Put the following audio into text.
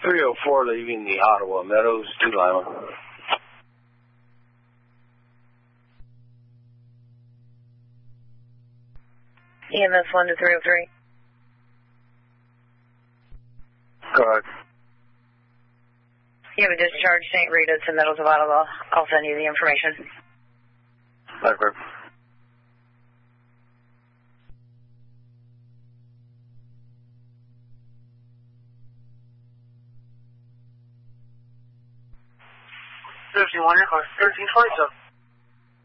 304 leaving the Ottawa Meadows to Lima. EMS 1 to 303. Go ahead. You have a discharge, St. Rita to Meadows of Ottawa. I'll send you the information. Okay. Aircraft 1327.